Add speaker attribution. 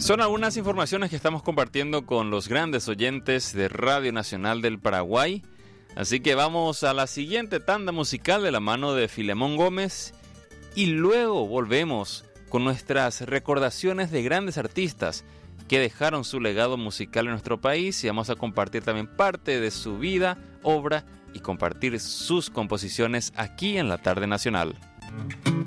Speaker 1: Son algunas informaciones que estamos compartiendo con los grandes oyentes de Radio Nacional del Paraguay. Así que vamos a la siguiente tanda musical de la mano de Filemón Gómez y luego volvemos con nuestras recordaciones de grandes artistas que dejaron su legado musical en nuestro país y vamos a compartir también parte de su vida, obra y compartir sus composiciones aquí en la Tarde Nacional.